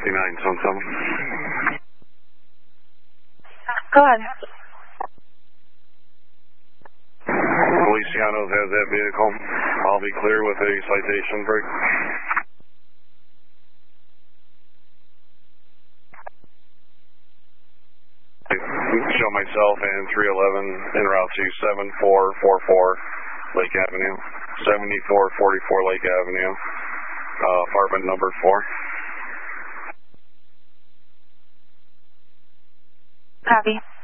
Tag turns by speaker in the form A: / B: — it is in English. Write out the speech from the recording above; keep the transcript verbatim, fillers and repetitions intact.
A: fifty-nine, seven seven.
B: Go ahead.
A: Feliciano's has that vehicle. I'll be clear with a citation break. Show myself and three eleven en route to seven four four four Lake Avenue, seventy-four forty-four Lake Avenue, uh, apartment number four.
B: Copy.